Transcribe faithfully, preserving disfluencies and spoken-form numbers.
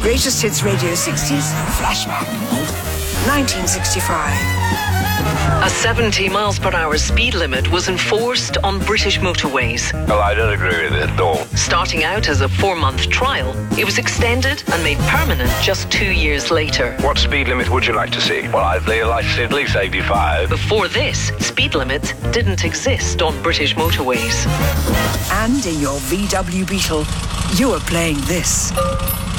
Greatest Hits Radio sixties Flashback. nineteen sixty-five. A seventy miles per hour speed limit was enforced on British motorways. Well, I don't agree with it at all. Starting out as a four-month trial, it was extended and made permanent just two years later. What speed limit would you like to see? Well, I'd like to see at least eighty-five. Before this, speed limits didn't exist on British motorways. And in your V W Beetle, you were playing this.